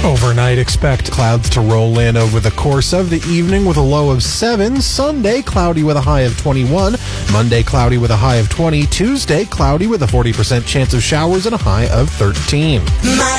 Overnight, expect clouds to roll in over the course of the evening with a low of 7. Sunday, cloudy with a high of 21. Monday, cloudy with a high of 20. Tuesday, cloudy with a 40% chance of showers and a high of 13.